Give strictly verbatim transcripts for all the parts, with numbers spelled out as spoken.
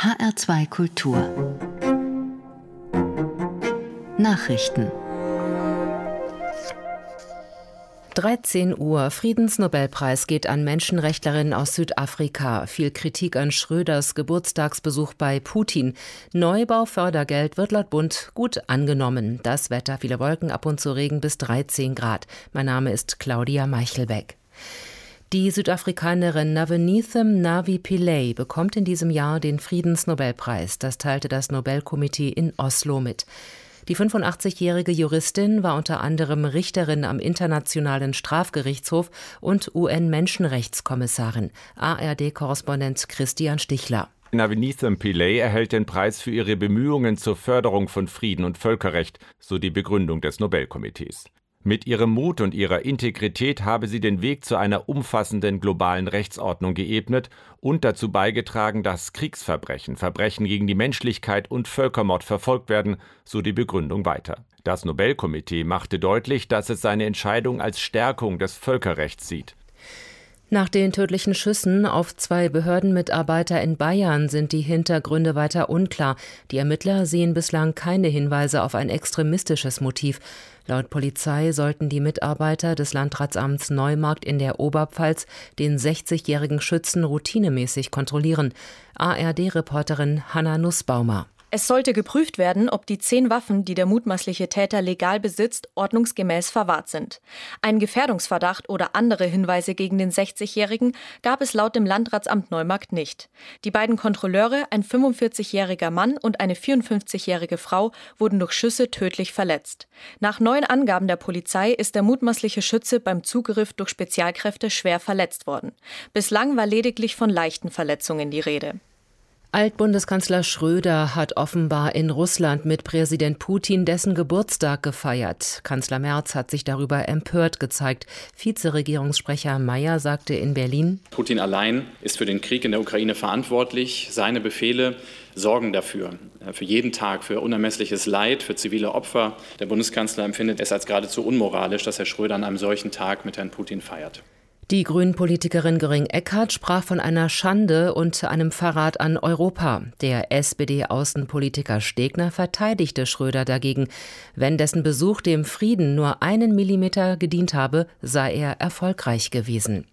H R zwei Kultur Nachrichten. dreizehn Uhr. Friedensnobelpreis geht an Menschenrechtlerinnen aus Südafrika. Viel Kritik an Schröders Geburtstagsbesuch bei Putin. Neubaufördergeld wird laut Bund gut angenommen. Das Wetter, viele Wolken, ab und zu Regen bis dreizehn Grad. Mein Name ist Claudia Meichelbeck. Die Südafrikanerin Naveenitham Navi-Pillay bekommt in diesem Jahr den Friedensnobelpreis. Das teilte das Nobelkomitee in Oslo mit. Die fünfundachtzigjährige Juristin war unter anderem Richterin am Internationalen Strafgerichtshof und U N-Menschenrechtskommissarin. A R D-Korrespondent Christian Stichler. Naveenitham Pillay erhält den Preis für ihre Bemühungen zur Förderung von Frieden und Völkerrecht, so die Begründung des Nobelkomitees. Mit ihrem Mut und ihrer Integrität habe sie den Weg zu einer umfassenden globalen Rechtsordnung geebnet und dazu beigetragen, dass Kriegsverbrechen, Verbrechen gegen die Menschlichkeit und Völkermord verfolgt werden, so die Begründung weiter. Das Nobelkomitee machte deutlich, dass es seine Entscheidung als Stärkung des Völkerrechts sieht. Nach den tödlichen Schüssen auf zwei Behördenmitarbeiter in Bayern sind die Hintergründe weiter unklar. Die Ermittler sehen bislang keine Hinweise auf ein extremistisches Motiv. Laut Polizei sollten die Mitarbeiter des Landratsamts Neumarkt in der Oberpfalz den sechzigjährigen Schützen routinemäßig kontrollieren. A R D-Reporterin Hanna Nussbaumer. Es sollte geprüft werden, ob die zehn Waffen, die der mutmaßliche Täter legal besitzt, ordnungsgemäß verwahrt sind. Einen Gefährdungsverdacht oder andere Hinweise gegen den sechzigjährigen gab es laut dem Landratsamt Neumarkt nicht. Die beiden Kontrolleure, ein fünfundvierzigjähriger Mann und eine vierundfünfzigjährige Frau, wurden durch Schüsse tödlich verletzt. Nach neuen Angaben der Polizei ist der mutmaßliche Schütze beim Zugriff durch Spezialkräfte schwer verletzt worden. Bislang war lediglich von leichten Verletzungen die Rede. Altbundeskanzler Schröder hat offenbar in Russland mit Präsident Putin dessen Geburtstag gefeiert. Kanzler Merz hat sich darüber empört gezeigt. Vizeregierungssprecher Mayer sagte in Berlin: Putin allein ist für den Krieg in der Ukraine verantwortlich. Seine Befehle sorgen dafür, für jeden Tag, für unermessliches Leid, für zivile Opfer. Der Bundeskanzler empfindet es als geradezu unmoralisch, dass Herr Schröder an einem solchen Tag mit Herrn Putin feiert. Die Grünen-Politikerin Göring-Eckardt sprach von einer Schande und einem Verrat an Europa. Der S P D-Außenpolitiker Stegner verteidigte Schröder dagegen. Wenn dessen Besuch dem Frieden nur einen Millimeter gedient habe, sei er erfolgreich gewesen.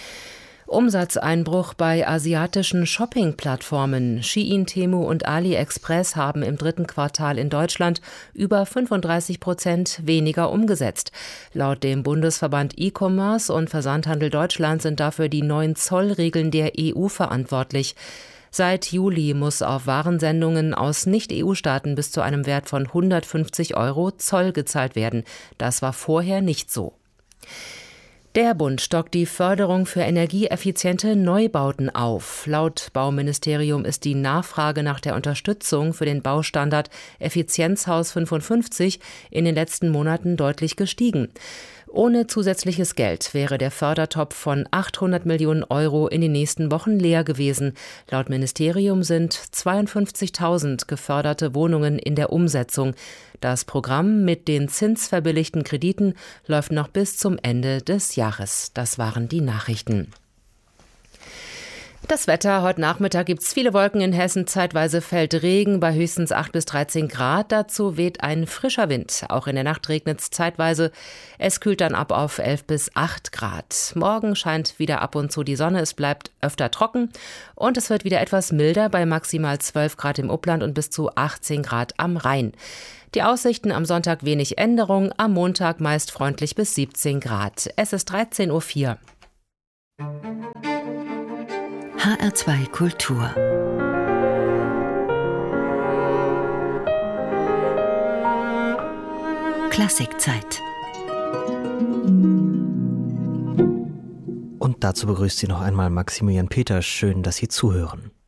Umsatzeinbruch bei asiatischen Shopping-Plattformen. Shein, Temu und AliExpress haben im dritten Quartal in Deutschland über fünfunddreißig Prozent weniger umgesetzt. Laut dem Bundesverband E-Commerce und Versandhandel Deutschland sind dafür die neuen Zollregeln der E U verantwortlich. Seit Juli muss auf Warensendungen aus Nicht-E U-Staaten bis zu einem Wert von hundertfünfzig Euro Zoll gezahlt werden. Das war vorher nicht so. Der Bund stockt die Förderung für energieeffiziente Neubauten auf. Laut Bauministerium ist die Nachfrage nach der Unterstützung für den Baustandard Effizienzhaus fünfundfünfzig in den letzten Monaten deutlich gestiegen. Ohne zusätzliches Geld wäre der Fördertopf von achthundert Millionen Euro in den nächsten Wochen leer gewesen. Laut Ministerium sind zweiundfünfzigtausend geförderte Wohnungen in der Umsetzung. Das Programm mit den zinsverbilligten Krediten läuft noch bis zum Ende des Jahres. Das waren die Nachrichten. Das Wetter: Heute Nachmittag gibt es viele Wolken in Hessen, zeitweise fällt Regen bei höchstens acht bis dreizehn Grad. Dazu weht ein frischer Wind. Auch in der Nacht regnet es zeitweise. Es kühlt dann ab auf elf bis acht Grad. Morgen scheint wieder ab und zu die Sonne. Es bleibt öfter trocken und es wird wieder etwas milder bei maximal zwölf Grad im Upland und bis zu achtzehn Grad am Rhein. Die Aussichten: am Sonntag wenig Änderung, am Montag meist freundlich bis siebzehn Grad. Es ist dreizehn Uhr vier. H R zwei Kultur Klassikzeit. Und dazu begrüßt Sie noch einmal Maximilian Peters. Schön, dass Sie zuhören.